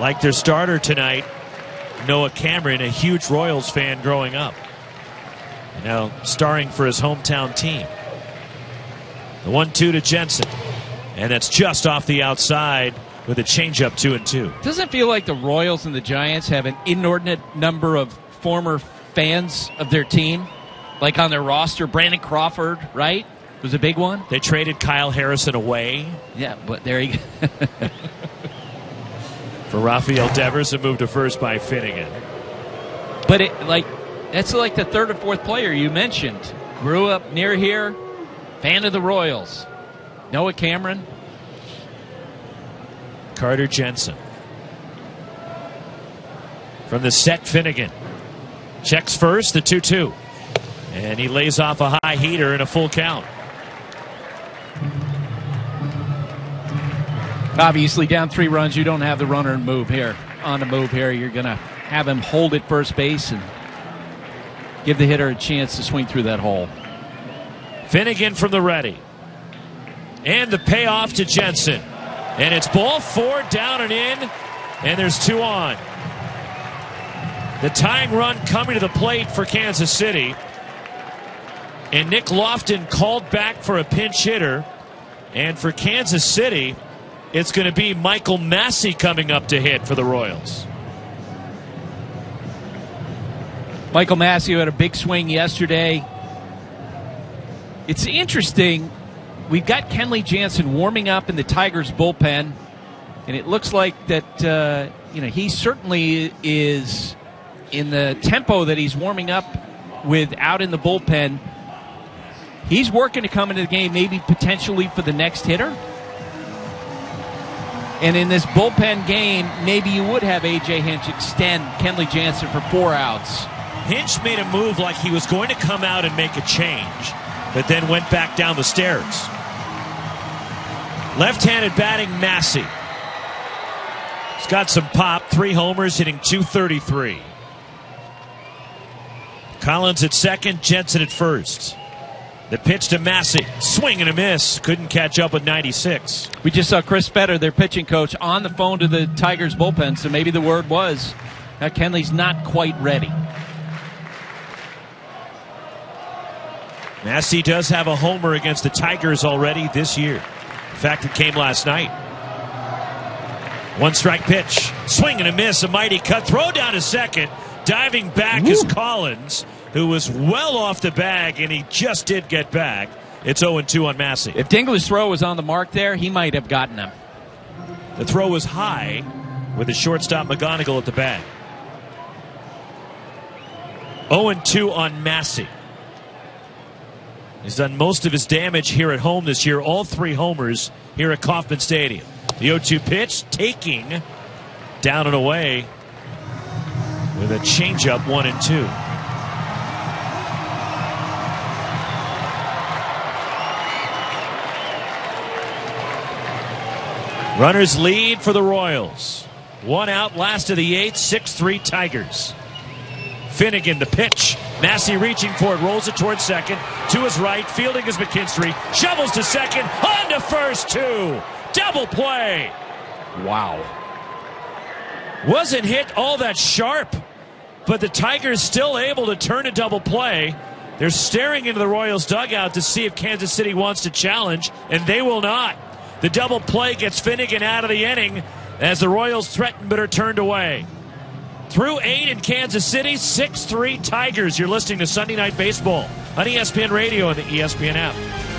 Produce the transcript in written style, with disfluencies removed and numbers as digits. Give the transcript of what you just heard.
like their starter tonight, Noah Cameron, a huge Royals fan growing up. Now starring for his hometown team. The 1-2 to Jensen. And that's just off the outside with a changeup 2-2. Doesn't feel like the Royals and the Giants have an inordinate number of former fans of their team, like on their roster. Brandon Crawford, right? Was a big one. They traded Kyle Harrison away. Yeah, but there you go. For Rafael Devers, and moved to first by Finnegan. But that's like the third or fourth player you mentioned. Grew up near here, fan of the Royals. Noah Cameron. Carter Jensen. From the set, Finnegan. Checks first, the 2-2. And he lays off a high heater in a full count. Obviously, down 3 runs, you don't have the runner and move here. On the move here, you're going to have him hold at first base and give the hitter a chance to swing through that hole. Finnegan from the ready. And the payoff to Jensen. And it's ball 4 down and in. And there's 2 on. The tying run coming to the plate for Kansas City. And Nick Lofton called back for a pinch hitter. And for Kansas City, it's going to be Michael Massey coming up to hit for the Royals. Michael Massey had a big swing yesterday. It's interesting. We've got Kenley Jansen warming up in the Tigers bullpen, and it looks like that he certainly is in the tempo that he's warming up with out in the bullpen. He's working to come into the game, maybe potentially for the next hitter. And in this bullpen game, maybe you would have A.J. Hinch extend Kenley Jansen for 4 outs. Hinch made a move like he was going to come out and make a change, but then went back down the stairs. Left-handed batting, Massey. He's got some pop, 3 homers, hitting .233. Collins at second, Jensen at first. The pitch to Massey. Swing and a miss. Couldn't catch up with 96. We just saw Chris Fetter, their pitching coach, on the phone to the Tigers bullpen, so maybe the word was that Kenley's not quite ready. Massey does have a homer against the Tigers already this year. In fact, it came last night. 1-strike pitch. Swing and a miss. A mighty cut. Throw down to second. Diving back is Collins, who was well off the bag, and he just did get back. It's 0-2 on Massey. If Dingler's throw was on the mark there, he might have gotten him. The throw was high with the shortstop McGonigal at the bag. 0-2 on Massey. He's done most of his damage here at home this year. All 3 homers here at Kauffman Stadium. The 0-2 pitch, taking down and away with a changeup, 1-2. Runners lead for the Royals. 1 out, last of the 8th, 6-3 Tigers. Finnegan, the pitch. Massey reaching for it, rolls it towards second. To his right, fielding is McKinstry. Shovels to second, on to first, 2. Double play. Wow. Wasn't hit all that sharp, but the Tigers still able to turn a double play. They're staring into the Royals dugout to see if Kansas City wants to challenge, and they will not. The double play gets Finnegan out of the inning as the Royals threaten but are turned away. Through 8 in Kansas City, 6-3 Tigers. You're listening to Sunday Night Baseball on ESPN Radio and the ESPN app.